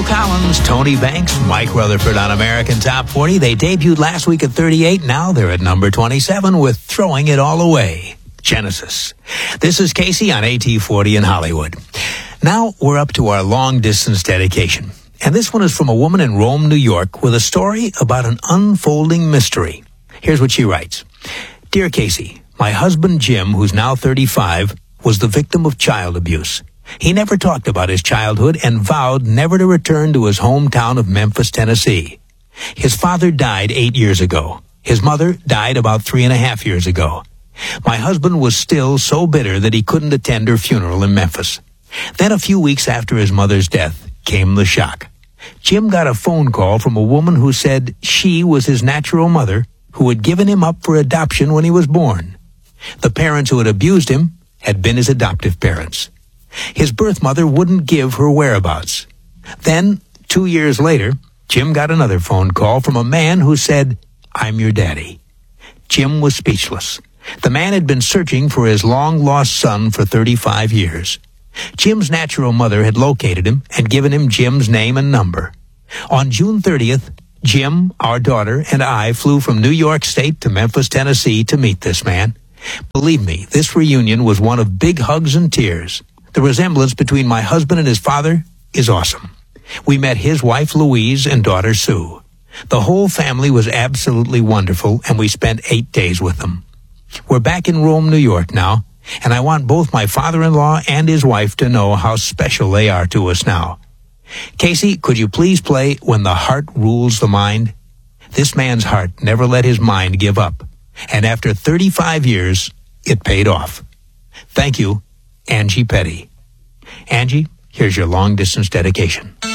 Collins, Tony Banks, Mike Rutherford on American Top 40. They debuted last week at 38. Now they're at number 27 with Throwing It All Away. Genesis. This is Casey on AT40 in Hollywood. Now we're up to our long-distance dedication. And this one is from a woman in Rome, New York, with a story about an unfolding mystery. Here's what she writes. Dear Casey, my husband Jim, who's now 35, was the victim of child abuse. He never talked about his childhood and vowed never to return to his hometown of Memphis, Tennessee. His father died 8 years ago. His mother died about 3.5 years ago. My husband was still so bitter that he couldn't attend her funeral in Memphis. Then a few weeks after his mother's death came the shock. Jim got a phone call from a woman who said she was his natural mother who had given him up for adoption when he was born. The parents who had abused him had been his adoptive parents. His birth mother wouldn't give her whereabouts. Then, 2 years later, Jim got another phone call from a man who said, I'm your daddy. Jim was speechless. The man had been searching for his long-lost son for 35 years. Jim's natural mother had located him and given him Jim's name and number. On June 30th, Jim, our daughter, and I flew from New York State to Memphis, Tennessee to meet this man. Believe me, this reunion was one of big hugs and tears. The resemblance between my husband and his father is awesome. We met his wife Louise and daughter Sue. The whole family was absolutely wonderful, and we spent 8 days with them. We're back in Rome, New York now, and I want both my father-in-law and his wife to know how special they are to us now. Casey, could you please play When the Heart Rules the Mind? This man's heart never let his mind give up, and after 35 years, it paid off. Thank you, Angie Petty. Angie, here's your long-distance dedication.